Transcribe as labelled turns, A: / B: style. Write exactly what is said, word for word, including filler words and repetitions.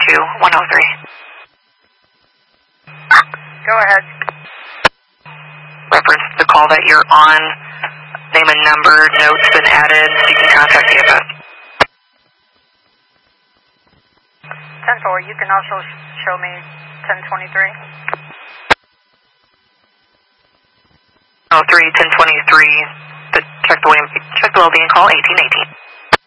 A: two one oh three.
B: Go ahead.
A: Reference the call that you're on. Name and number, notes been added, so you can contact the event.
B: ten four, you can also show me ten twenty-three.
A: oh three, ten twenty-three, but check the, check the well-being call, eighteen eighteen.